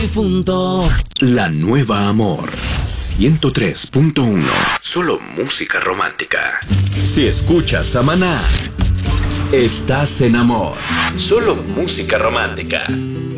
difunto. La Nueva Amor 103.1. Solo música romántica. Si escuchas a Maná, estás en amor. Solo música romántica.